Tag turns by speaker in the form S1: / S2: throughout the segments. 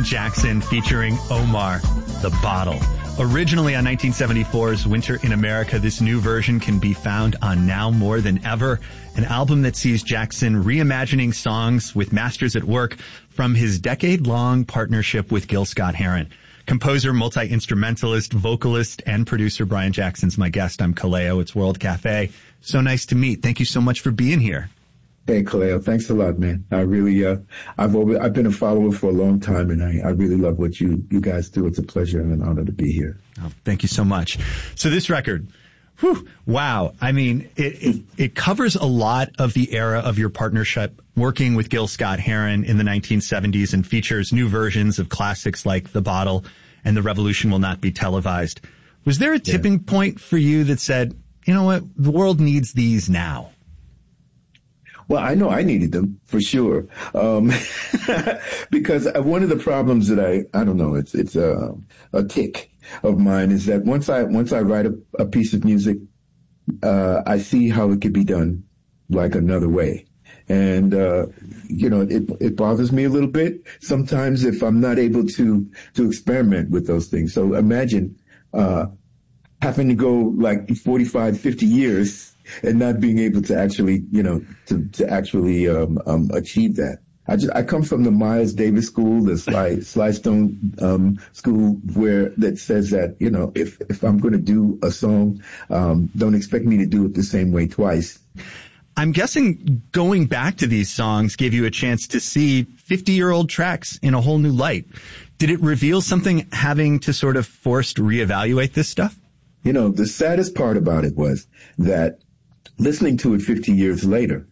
S1: Brian Jackson featuring Omar, The Bottle. Originally on 1974's Winter in America, this new version can be found on Now More Than Ever, an album that sees Jackson reimagining songs with masters at work from his decade-long partnership with Gil Scott-Heron. Composer, multi-instrumentalist, vocalist, and producer Brian Jackson's my guest. I'm Kaleo. It's World Cafe. So nice to meet. Thank you so much for being here.
S2: Hey, Kaleo, thanks a lot, man. I really, I've been a follower for a long time, and I really love what you guys do. It's a pleasure and an honor to be here.
S1: Oh, thank you so much. So this record, wow. I mean, it covers a lot of the era of your partnership working with Gil Scott-Heron in the 1970s and features new versions of classics like The Bottle and The Revolution Will Not Be Televised. Was there a tipping point for you that said, you know what, the world needs these now?
S2: Well, I know I needed them for sure. Because one of the problems that I don't know, it's a tick of mine is that once I write a piece of music, I see how it could be done like another way. And, it bothers me a little bit sometimes if I'm not able to experiment with those things. So imagine, having to go like 45, 50 years and not being able to actually, to actually achieve that. I come from the Miles Davis school, the Sly Stone school, that says that, if I'm going to do a song, don't expect me to do it the same way twice.
S1: I'm guessing going back to these songs gave you a chance to see 50-year-old tracks in a whole new light. Did it reveal something having to sort of forced reevaluate this stuff?
S2: The saddest part about it was that listening to it 50 years later,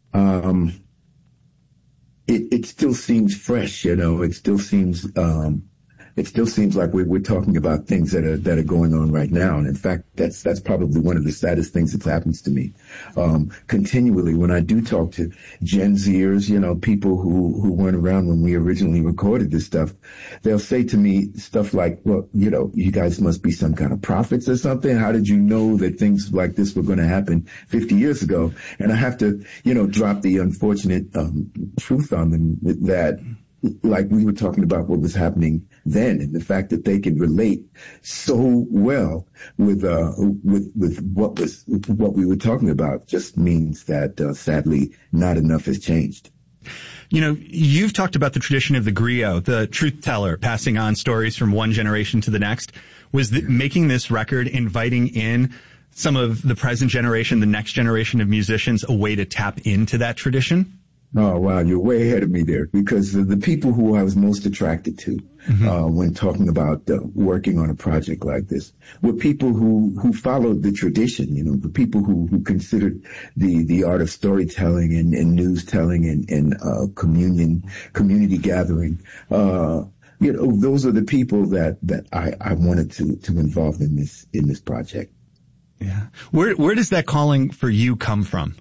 S2: it still seems fresh, it still seems like we're talking about things that are going on right now. And in fact, that's probably one of the saddest things that happens to me. Continually when I do talk to Gen Zers, people who weren't around when we originally recorded this stuff, they'll say to me stuff like, well, you guys must be some kind of prophets or something. How did you know that things like this were going to happen 50 years ago? And I have to, drop the unfortunate, truth on them that, like we were talking about what was happening then, and the fact that they can relate so well with what we were talking about just means that sadly not enough has changed.
S1: You've talked about the tradition of the griot, the truth teller, passing on stories from one generation to the next. Was making this record, inviting in some of the present generation, the next generation of musicians, a way to tap into that tradition?
S2: Oh, wow. You're way ahead of me there, because the people who I was most attracted to when talking about working on a project like this were people who followed the tradition, the people who considered the art of storytelling and news telling and community gathering. Those are the people that I wanted to involve in this project.
S1: Yeah. Where does that calling for you come from?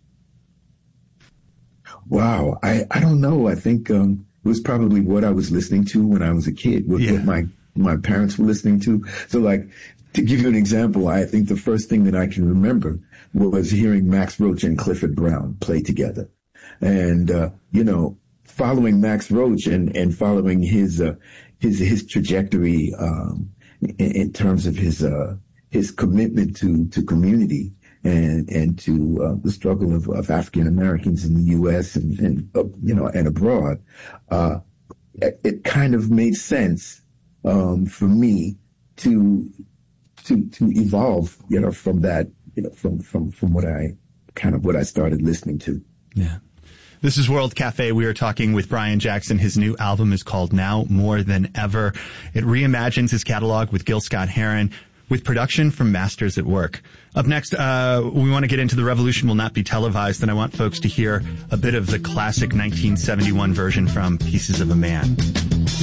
S2: Wow. I don't know. I think, it was probably what I was listening to when I was a kid, what my parents were listening to. So like, to give you an example, I think the first thing that I can remember was hearing Max Roach and Clifford Brown play together. And, following Max Roach and following his trajectory, in terms of his commitment to community. And to the struggle of African Americans in the U.S. and abroad, it kind of made sense for me to evolve, from that, from what I started listening to.
S1: Yeah. This is World Cafe. We are talking with Brian Jackson. His new album is called Now More Than Ever. It reimagines his catalog with Gil Scott-Heron, with production from Masters at Work. Up next, we want to get into The Revolution Will Not Be Televised, and I want folks to hear a bit of the classic 1971 version from Pieces of a Man.